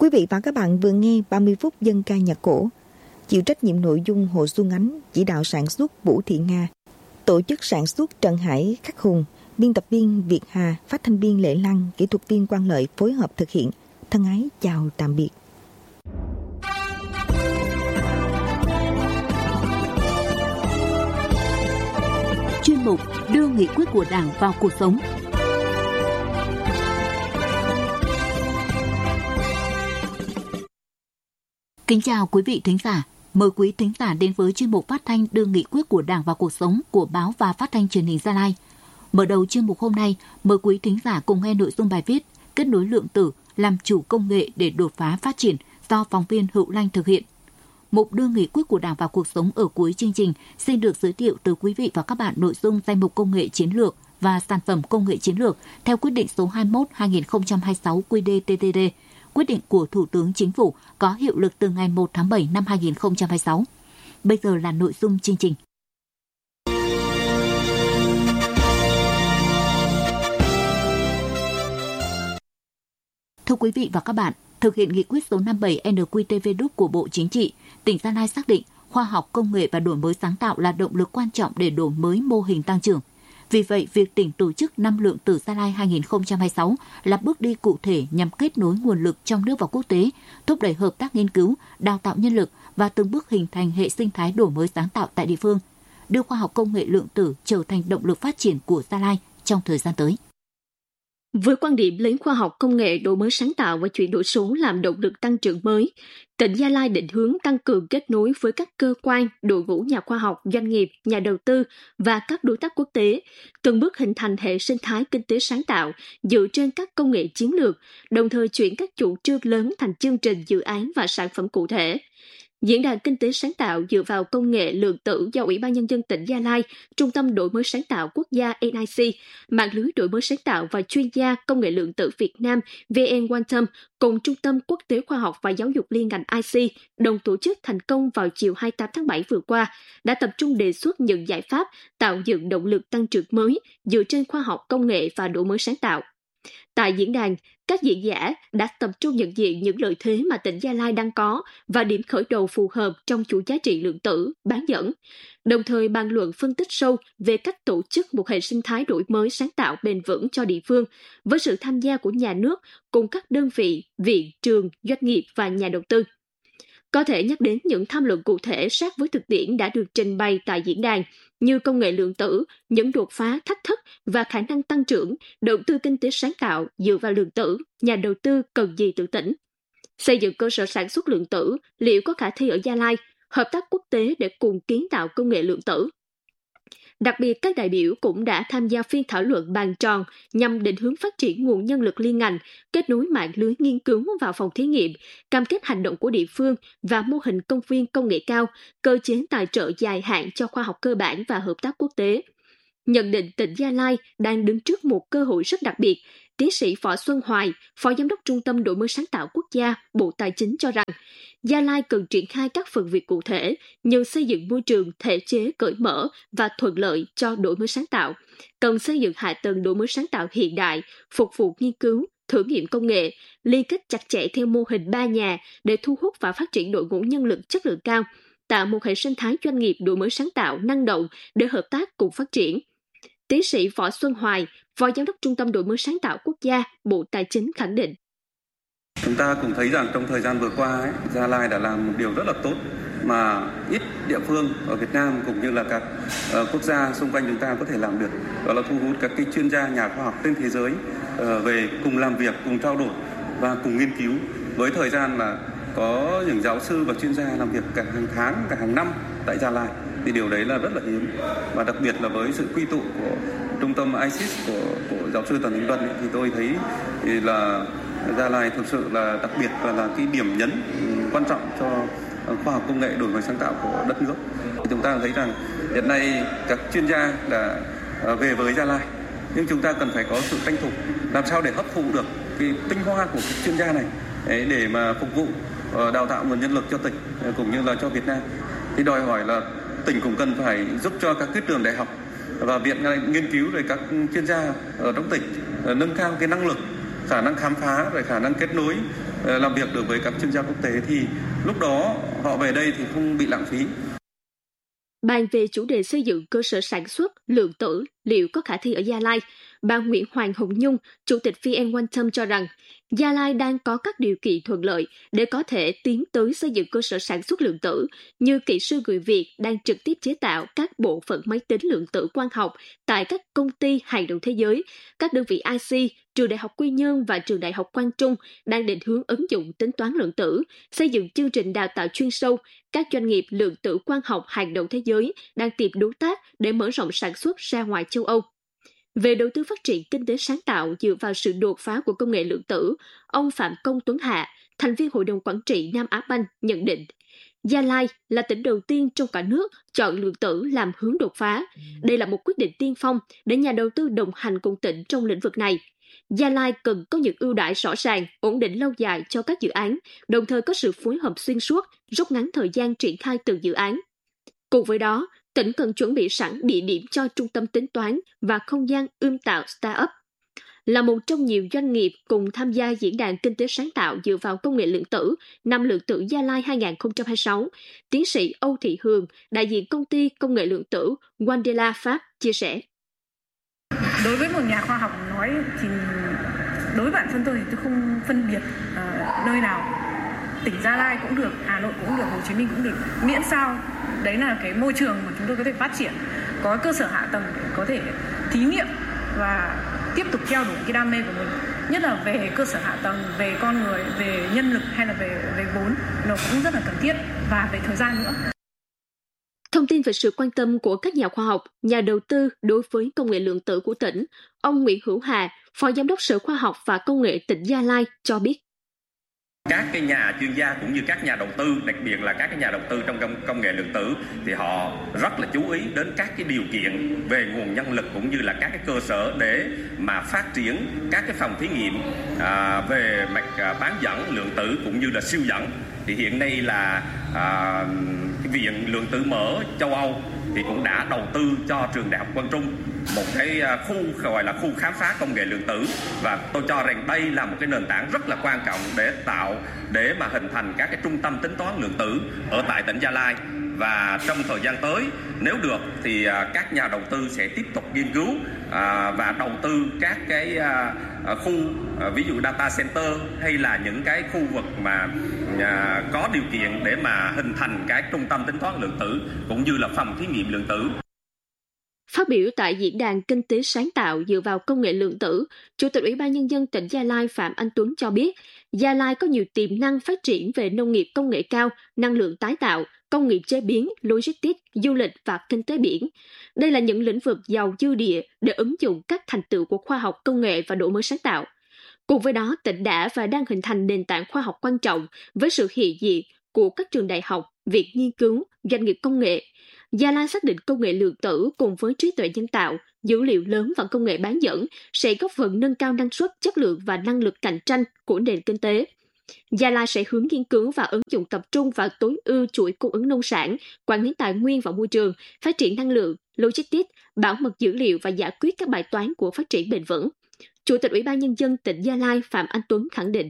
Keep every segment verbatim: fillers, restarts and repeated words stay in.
Quý vị và các bạn vừa nghe ba mươi phút dân ca nhạc cổ. Chịu trách nhiệm nội dung Hồ Xuân Ánh, chỉ đạo sản xuất Vũ Thị Nga, tổ chức sản xuất Trần Hải Khắc Hùng, biên tập viên Việt Hà, phát thanh viên Lệ Lăng, kỹ thuật viên Quang Lợi phối hợp thực hiện. Thân ái chào tạm biệt. Chuyên mục đưa nghị quyết của Đảng vào cuộc sống. Kính chào quý vị thính giả. Mời quý thính giả đến với chuyên mục phát thanh đưa nghị quyết của Đảng vào cuộc sống của báo và phát thanh truyền hình Gia Lai. Mở đầu chuyên mục hôm nay, mời quý thính giả cùng nghe nội dung bài viết Kết nối lượng tử, làm chủ công nghệ để đột phá phát triển do phóng viên Hữu Lanh thực hiện. Mục đưa nghị quyết của Đảng vào cuộc sống ở cuối chương trình xin được giới thiệu tới quý vị và các bạn nội dung danh mục công nghệ chiến lược và sản phẩm công nghệ chiến lược theo quyết định số hai mươi mốt trên hai nghìn không trăm hai mươi sáu Q D T T D, quyết định của Thủ tướng Chính phủ có hiệu lực từ ngày một tháng bảy năm hai nghìn không trăm hai mươi sáu. Bây giờ là nội dung chương trình. Thưa quý vị và các bạn, thực hiện nghị quyết số năm mươi bảy N Q T V đ của Bộ Chính trị, tỉnh Gia Lai xác định khoa học công nghệ và đổi mới sáng tạo là động lực quan trọng để đổi mới mô hình tăng trưởng. Vì vậy, việc tỉnh tổ chức Năm lượng tử Gia Lai hai nghìn không trăm hai mươi sáu là bước đi cụ thể nhằm kết nối nguồn lực trong nước và quốc tế, thúc đẩy hợp tác nghiên cứu, đào tạo nhân lực và từng bước hình thành hệ sinh thái đổi mới sáng tạo tại địa phương, đưa khoa học công nghệ lượng tử trở thành động lực phát triển của Gia Lai trong thời gian tới. Với quan điểm lấy khoa học công nghệ, đổi mới sáng tạo và chuyển đổi số làm động lực tăng trưởng mới, tỉnh Gia Lai định hướng tăng cường kết nối với các cơ quan, đội ngũ nhà khoa học, doanh nghiệp, nhà đầu tư và các đối tác quốc tế, từng bước hình thành hệ sinh thái kinh tế sáng tạo dựa trên các công nghệ chiến lược, đồng thời chuyển các chủ trương lớn thành chương trình, dự án và sản phẩm cụ thể. Diễn đàn Kinh tế sáng tạo dựa vào công nghệ lượng tử do Ủy ban Nhân dân tỉnh Gia Lai, Trung tâm Đổi mới sáng tạo quốc gia N I C, Mạng lưới đổi mới sáng tạo và chuyên gia công nghệ lượng tử Việt Nam V N Quantum cùng Trung tâm Quốc tế Khoa học và Giáo dục liên ngành I C đồng tổ chức thành công vào chiều hai mươi tám tháng bảy vừa qua, đã tập trung đề xuất những giải pháp tạo dựng động lực tăng trưởng mới dựa trên khoa học công nghệ và đổi mới sáng tạo. Tại diễn đàn, các diễn giả đã tập trung nhận diện những lợi thế mà tỉnh Gia Lai đang có và điểm khởi đầu phù hợp trong chuỗi giá trị lượng tử, bán dẫn, đồng thời bàn luận phân tích sâu về cách tổ chức một hệ sinh thái đổi mới sáng tạo bền vững cho địa phương, với sự tham gia của nhà nước cùng các đơn vị, viện, trường, doanh nghiệp và nhà đầu tư. Có thể nhắc đến những tham luận cụ thể sát với thực tiễn đã được trình bày tại diễn đàn, như công nghệ lượng tử, những đột phá, thách thức và khả năng tăng trưởng, đầu tư kinh tế sáng tạo dựa vào lượng tử, nhà đầu tư cần gì từ tỉnh. Xây dựng cơ sở sản xuất lượng tử, liệu có khả thi ở Gia Lai, hợp tác quốc tế để cùng kiến tạo công nghệ lượng tử. Đặc biệt, các đại biểu cũng đã tham gia phiên thảo luận bàn tròn nhằm định hướng phát triển nguồn nhân lực liên ngành, kết nối mạng lưới nghiên cứu vào phòng thí nghiệm, cam kết hành động của địa phương và mô hình công viên công nghệ cao, cơ chế tài trợ dài hạn cho khoa học cơ bản và hợp tác quốc tế. Nhận định tỉnh Gia Lai đang đứng trước một cơ hội rất đặc biệt, tiến sĩ Võ Xuân Hoài, Phó Giám đốc Trung tâm Đổi mới sáng tạo quốc gia, Bộ Tài chính cho rằng, Gia Lai cần triển khai các phần việc cụ thể như xây dựng môi trường thể chế cởi mở và thuận lợi cho đổi mới sáng tạo, cần xây dựng hạ tầng đổi mới sáng tạo hiện đại, phục vụ nghiên cứu, thử nghiệm công nghệ, liên kết chặt chẽ theo mô hình ba nhà để thu hút và phát triển đội ngũ nhân lực chất lượng cao, tạo một hệ sinh thái doanh nghiệp đổi mới sáng tạo năng động để hợp tác cùng phát triển. Tiến sĩ Võ Xuân Hoài, Phó Giám đốc Trung tâm Đổi mới sáng tạo quốc gia, Bộ Tài chính khẳng định. Chúng ta cũng thấy rằng trong thời gian vừa qua, ấy, Gia Lai đã làm một điều rất là tốt mà ít địa phương ở Việt Nam cũng như là các uh, quốc gia xung quanh chúng ta có thể làm được. Đó là thu hút các cái chuyên gia nhà khoa học trên thế giới uh, về cùng làm việc, cùng trao đổi và cùng nghiên cứu. Với thời gian là có những giáo sư và chuyên gia làm việc cả hàng tháng, cả hàng năm tại Gia Lai. Thì điều đấy là rất là hiếm, và đặc biệt là với sự quy tụ của trung tâm I C I S của, của giáo sư Tần Thanh Vân ấy, thì tôi thấy thì là Gia Lai thực sự là đặc biệt và là cái điểm nhấn quan trọng cho khoa học công nghệ đổi mới sáng tạo của đất nước. Chúng ta thấy rằng hiện nay các chuyên gia đã về với Gia Lai, nhưng chúng ta cần phải có sự tranh thủ làm sao để hấp thụ được cái tinh hoa của các chuyên gia này để mà phục vụ đào tạo nguồn nhân lực cho tỉnh cũng như là cho Việt Nam. Thì đòi hỏi là tỉnh cũng cần phải giúp cho các cái trường đại học và viện nghiên cứu rồi các chuyên gia ở trong tỉnh nâng cao cái năng lực khả năng khám phá, rồi khả năng kết nối, làm việc được với các chuyên gia quốc tế thì lúc đó họ về đây thì không bị lãng phí. Bàn về chủ đề xây dựng cơ sở sản xuất lượng tử liệu có khả thi ở Gia Lai, bà Nguyễn Hoàng Hồng Nhung, Chủ tịch vê en Quantum cho rằng Gia Lai đang có các điều kiện thuận lợi để có thể tiến tới xây dựng cơ sở sản xuất lượng tử, như kỹ sư người Việt đang trực tiếp chế tạo các bộ phận máy tính lượng tử quang học tại các công ty hàng đầu thế giới, các đơn vị i xê, trường Đại học Quy Nhơn và trường Đại học Quang Trung đang định hướng ứng dụng tính toán lượng tử, xây dựng chương trình đào tạo chuyên sâu. Các doanh nghiệp lượng tử quang học hàng đầu thế giới đang tìm đối tác để mở rộng sản xuất ra ngoài châu Âu. Về đầu tư phát triển kinh tế sáng tạo dựa vào sự đột phá của công nghệ lượng tử, ông Phạm Công Tuấn Hạ, thành viên Hội đồng Quản trị Nam Á Banh, nhận định Gia Lai là tỉnh đầu tiên trong cả nước chọn lượng tử làm hướng đột phá. Đây là một quyết định tiên phong để nhà đầu tư đồng hành cùng tỉnh trong lĩnh vực này. Gia Lai cần có những ưu đãi rõ ràng, ổn định lâu dài cho các dự án, đồng thời có sự phối hợp xuyên suốt, rút ngắn thời gian triển khai từng dự án. Cùng với đó, tỉnh cần chuẩn bị sẵn địa điểm cho trung tâm tính toán và không gian ươm tạo start-up. Là một trong nhiều doanh nghiệp cùng tham gia diễn đàn kinh tế sáng tạo dựa vào công nghệ lượng tử, năm lượng tử Gia Lai hai không hai sáu, tiến sĩ Âu Thị Hường, đại diện công ty công nghệ lượng tử Wandela Pháp chia sẻ. Đối với một nhà khoa học nói thì đối với bản thân tôi thì tôi không phân biệt uh, nơi nào. Tỉnh Gia Lai cũng được, Hà Nội cũng được, Hồ Chí Minh cũng được, miễn sao đấy là cái môi trường mà chúng tôi có thể phát triển, có cơ sở hạ tầng để có thể thí nghiệm và tiếp tục theo đuổi cái đam mê của mình, nhất là về cơ sở hạ tầng, về con người, về nhân lực hay là về về vốn, nó cũng rất là cần thiết, và về thời gian nữa. Thông tin về sự quan tâm của các nhà khoa học, nhà đầu tư đối với công nghệ lượng tử của tỉnh, ông Nguyễn Hữu Hà, Phó Giám đốc Sở Khoa học và Công nghệ tỉnh Gia Lai cho biết. Các cái nhà chuyên gia cũng như các nhà đầu tư, đặc biệt là các cái nhà đầu tư trong công, công nghệ lượng tử thì họ rất là chú ý đến các cái điều kiện về nguồn nhân lực cũng như là các cái cơ sở để mà phát triển các cái phòng thí nghiệm à, về mạch à, bán dẫn lượng tử cũng như là siêu dẫn. Thì hiện nay là à, cái viện lượng tử mở châu Âu thì cũng đã đầu tư cho trường Đại học Quang Trung một cái khu gọi là khu khám phá công nghệ lượng tử, và tôi cho rằng đây là một cái nền tảng rất là quan trọng để tạo để mà hình thành các cái trung tâm tính toán lượng tử ở tại tỉnh Gia Lai. Và trong thời gian tới nếu được thì các nhà đầu tư sẽ tiếp tục nghiên cứu và đầu tư các cái khu ví dụ data center hay là những cái khu vực mà có điều kiện để mà hình thành cái trung tâm tính toán lượng tử cũng như là phòng thí nghiệm lượng tử. Phát biểu tại diễn đàn kinh tế sáng tạo dựa vào công nghệ lượng tử, Chủ tịch Ủy ban Nhân dân tỉnh Gia Lai Phạm Anh Tuấn cho biết, Gia Lai có nhiều tiềm năng phát triển về nông nghiệp công nghệ cao, năng lượng tái tạo, công nghiệp chế biến, logistics, du lịch và kinh tế biển. Đây là những lĩnh vực giàu dư địa để ứng dụng các thành tựu của khoa học công nghệ và đổi mới sáng tạo. Cùng với đó, tỉnh đã và đang hình thành nền tảng khoa học quan trọng với sự hiện diện của các trường đại học, viện nghiên cứu, doanh nghiệp công nghệ. Gia Lai xác định công nghệ lượng tử cùng với trí tuệ nhân tạo, dữ liệu lớn và công nghệ bán dẫn sẽ góp phần nâng cao năng suất, chất lượng và năng lực cạnh tranh của nền kinh tế. Gia Lai sẽ hướng nghiên cứu và ứng dụng tập trung vào tối ưu chuỗi cung ứng nông sản, quản lý tài nguyên và môi trường, phát triển năng lượng, logistics, bảo mật dữ liệu và giải quyết các bài toán của phát triển bền vững. Chủ tịch Ủy ban Nhân dân tỉnh Gia Lai Phạm Anh Tuấn khẳng định.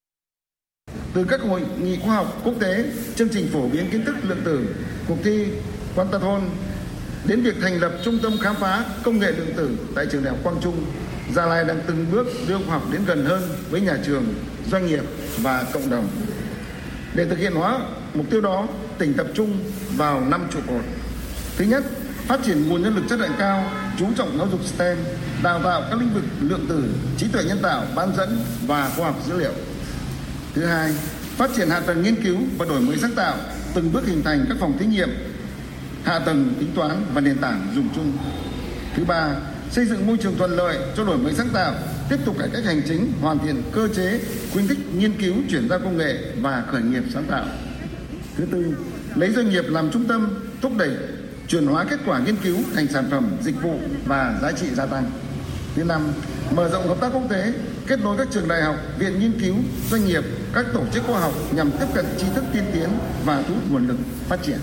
Từ các hội nghị khoa học quốc tế, chương trình phổ biến kiến thức lượng tử, cuộc thi Quantathon, đến việc thành lập trung tâm khám phá công nghệ lượng tử tại trường Đại học Quang Trung, Gia Lai đang từng bước đưa khoa học đến gần hơn với nhà trường, doanh nghiệp và cộng đồng. Để thực hiện hóa mục tiêu đó, tỉnh tập trung vào năm trụ cột. Thứ nhất, phát triển nguồn nhân lực chất lượng cao, chú trọng giáo dục STEM, đào tạo các lĩnh vực lượng tử, trí tuệ nhân tạo, bán dẫn và khoa học dữ liệu. Thứ hai, phát triển hạ tầng nghiên cứu và đổi mới sáng tạo, từng bước hình thành các phòng thí nghiệm, hạ tầng tính toán và nền tảng dùng chung. Thứ ba, xây dựng môi trường thuận lợi cho đổi mới sáng tạo, tiếp tục cải cách hành chính, hoàn thiện cơ chế, khuyến khích nghiên cứu, chuyển giao công nghệ và khởi nghiệp sáng tạo. Thứ tư, lấy doanh nghiệp làm trung tâm, thúc đẩy chuyển hóa kết quả nghiên cứu thành sản phẩm, dịch vụ và giá trị gia tăng. Thứ năm, mở rộng hợp tác quốc tế, kết nối các trường đại học, viện nghiên cứu, doanh nghiệp, các tổ chức khoa học nhằm tiếp cận tri thức tiên tiến và thu hút nguồn lực phát triển.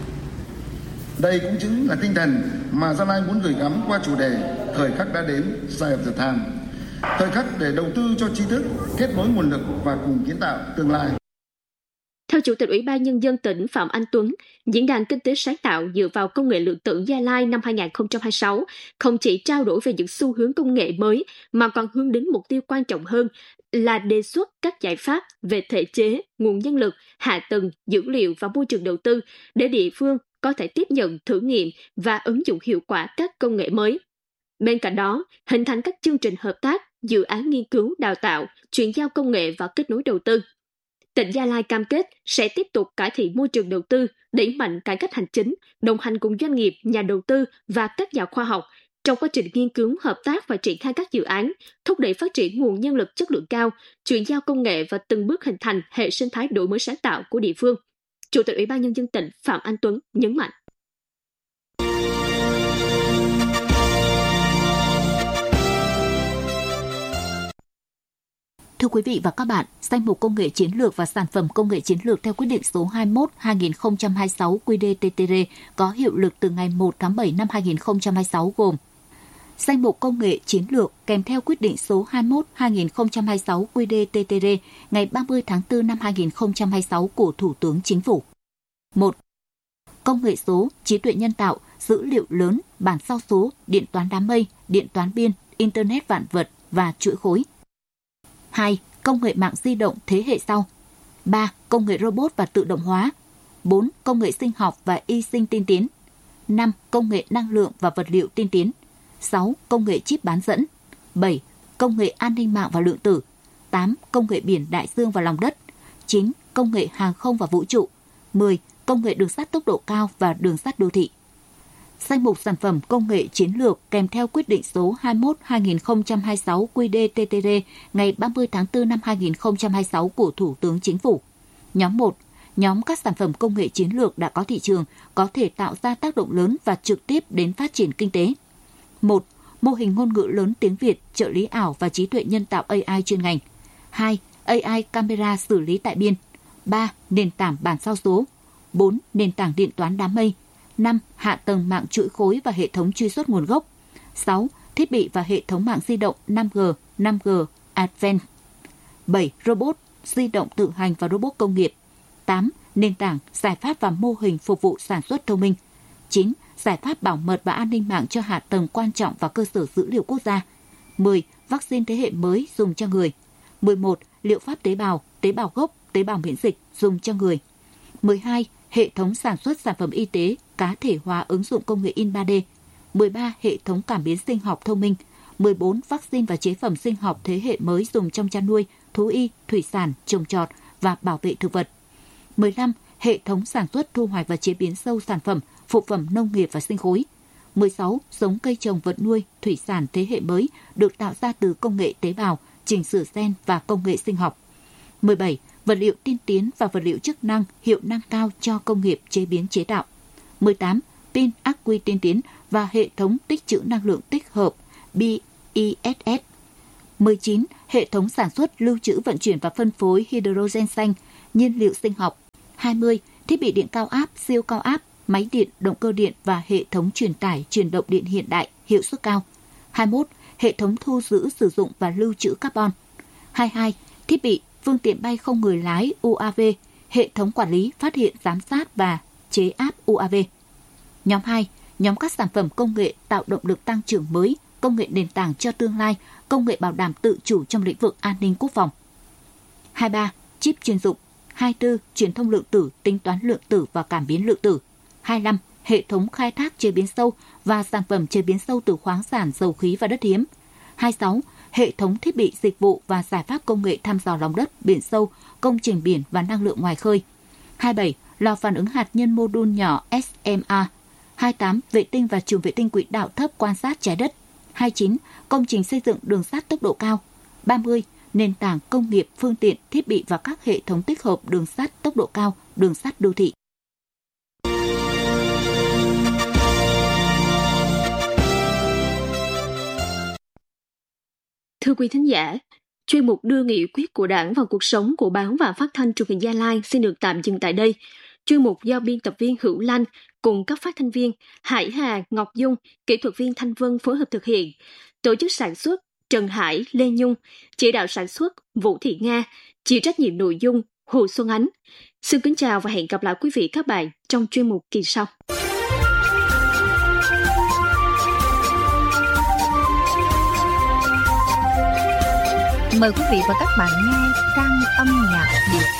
Đây cũng chính là tinh thần mà Gia Lai muốn gửi gắm qua chủ đề thời khắc đã đến, Sign of the Time. thời khắc để đầu tư cho trí thức, kết nối nguồn lực và cùng kiến tạo tương lai. Theo Chủ tịch Ủy ban Nhân dân tỉnh Phạm Anh Tuấn, Diễn đàn Kinh tế sáng tạo dựa vào công nghệ lượng tử Gia Lai năm hai không hai sáu không chỉ trao đổi về những xu hướng công nghệ mới mà còn hướng đến mục tiêu quan trọng hơn là đề xuất các giải pháp về thể chế, nguồn nhân lực, hạ tầng, dữ liệu và môi trường đầu tư để địa phương có thể tiếp nhận, thử nghiệm và ứng dụng hiệu quả các công nghệ mới. Bên cạnh đó, hình thành các chương trình hợp tác, dự án nghiên cứu, đào tạo, chuyển giao công nghệ và kết nối đầu tư. Tỉnh Gia Lai cam kết sẽ tiếp tục cải thiện môi trường đầu tư, đẩy mạnh cải cách hành chính, đồng hành cùng doanh nghiệp, nhà đầu tư và các nhà khoa học trong quá trình nghiên cứu, hợp tác và triển khai các dự án, thúc đẩy phát triển nguồn nhân lực chất lượng cao, chuyển giao công nghệ và từng bước hình thành hệ sinh thái đổi mới sáng tạo của địa phương. Chủ tịch Ủy ban Nhân dân tỉnh Phạm Anh Tuấn nhấn mạnh. Thưa quý vị và các bạn, danh mục công nghệ chiến lược và sản phẩm công nghệ chiến lược theo quyết định số hai mươi mốt trên hai nghìn không trăm hai mươi sáu Q D T T R có hiệu lực từ ngày một tháng bảy năm hai nghìn không trăm hai mươi sáu gồm danh mục công nghệ chiến lược kèm theo quyết định số hai mươi mốt trên hai nghìn không trăm hai mươi sáu Q D T T R ngày ba mươi tháng tư năm hai nghìn không trăm hai mươi sáu của Thủ tướng Chính phủ. một. Công nghệ số, trí tuệ nhân tạo, dữ liệu lớn, bản sao số, điện toán đám mây, điện toán biên, Internet vạn vật và chuỗi khối. hai. Công nghệ mạng di động thế hệ sau. ba. Công nghệ robot và tự động hóa. bốn. Công nghệ sinh học và y sinh tiên tiến. năm. Công nghệ năng lượng và vật liệu tiên tiến. sáu. Công nghệ chip bán dẫn. bảy. Công nghệ an ninh mạng và lượng tử. tám. Công nghệ biển đại dương và lòng đất. chín. Công nghệ hàng không và vũ trụ. mười. Công nghệ đường sắt tốc độ cao và đường sắt đô thị. Danh mục sản phẩm công nghệ chiến lược kèm theo quyết định số hai mươi mốt trên hai nghìn không trăm hai mươi sáu Q D T T R ngày ba mươi tháng tư năm hai nghìn không trăm hai mươi sáu của Thủ tướng Chính phủ. Nhóm một. Nhóm các sản phẩm công nghệ chiến lược đã có thị trường, có thể tạo ra tác động lớn và trực tiếp đến phát triển kinh tế. một. Mô hình ngôn ngữ lớn tiếng Việt, trợ lý ảo và trí tuệ nhân tạo A I chuyên ngành. hai. A I camera xử lý tại biên. ba. Nền tảng bản sao số. bốn. Nền tảng điện toán đám mây. năm. Hạ tầng mạng chuỗi khối và hệ thống truy xuất nguồn gốc. sáu. Thiết bị và hệ thống mạng di động năm G, năm G Advanced. bảy. Robot, di động tự hành và robot công nghiệp. tám. Nền tảng, giải pháp và mô hình phục vụ sản xuất thông minh. chín. Giải pháp bảo mật và an ninh mạng cho hạ tầng quan trọng và cơ sở dữ liệu quốc gia. mười. Vaccine thế hệ mới dùng cho người. mười một. Liệu pháp tế bào, tế bào gốc, tế bào miễn dịch dùng cho người. mười hai. Hệ thống sản xuất sản phẩm y tế, cá thể hóa ứng dụng công nghệ in ba D. mười ba. Hệ thống cảm biến sinh học thông minh. mười bốn. Vaccine và chế phẩm sinh học thế hệ mới dùng trong chăn nuôi, thú y, thủy sản, trồng trọt và bảo vệ thực vật. mười lăm. Hệ thống sản xuất, thu hoạch và chế biến sâu sản phẩm, phụ phẩm nông nghiệp và sinh khối. mười sáu. Giống cây trồng vật nuôi, thủy sản thế hệ mới được tạo ra từ công nghệ tế bào, chỉnh sửa gen và công nghệ sinh học. mười bảy. Vật liệu tiên tiến và vật liệu chức năng, hiệu năng cao cho công nghiệp chế biến chế tạo. mười tám. Pin ắc quy tiên tiến và hệ thống tích trữ năng lượng tích hợp B E S S. mười chín. Hệ thống sản xuất, lưu trữ, vận chuyển và phân phối hydrogen xanh, nhiên liệu sinh học. hai mươi. Thiết bị điện cao áp, siêu cao áp, máy điện, động cơ điện và hệ thống truyền tải, truyền động điện hiện đại, hiệu suất cao. hai mươi mốt. Hệ thống thu giữ, sử dụng và lưu trữ carbon. hai mươi hai. Thiết bị, phương tiện bay không người lái U A V, hệ thống quản lý, phát hiện, giám sát và chế áp U A V. Nhóm hai. Nhóm các sản phẩm công nghệ tạo động lực tăng trưởng mới, công nghệ nền tảng cho tương lai, công nghệ bảo đảm tự chủ trong lĩnh vực an ninh quốc phòng. hai mươi ba. Chip chuyên dụng. hai mươi tư. Truyền thông lượng tử, tính toán lượng tử và cảm biến lượng tử. hai mươi lăm. Hệ thống khai thác chế biến sâu và sản phẩm chế biến sâu từ khoáng sản, dầu khí và đất hiếm. hai mươi sáu. Hệ thống thiết bị dịch vụ và giải pháp công nghệ thăm dò lòng đất, biển sâu, công trình biển và năng lượng ngoài khơi. hai mươi bảy. Lò phản ứng hạt nhân mô đun nhỏ S M R. hai mươi tám. Vệ tinh và trường vệ tinh quỹ đạo thấp quan sát trái đất. hai mươi chín. Công trình xây dựng đường sắt tốc độ cao. ba mươi. Nền tảng công nghiệp, phương tiện, thiết bị và các hệ thống tích hợp đường sắt tốc độ cao, đường sắt đô thị. Thưa quý thính giả, chuyên mục đưa nghị quyết của Đảng vào cuộc sống của Báo và Phát thanh Truyền hình Gia Lai xin được tạm dừng tại đây. Chuyên mục do biên tập viên Hữu Lanh cùng các phát thanh viên Hải Hà, Ngọc Dung, kỹ thuật viên Thanh Vân phối hợp thực hiện. Tổ chức sản xuất Trần Hải, Lê Nhung, chỉ đạo sản xuất Vũ Thị Nga, chịu trách nhiệm nội dung Hồ Xuân Ánh. Xin kính chào và hẹn gặp lại quý vị các bạn trong chuyên mục kỳ sau. Mời quý vị và các bạn nghe trang âm nhạc Việt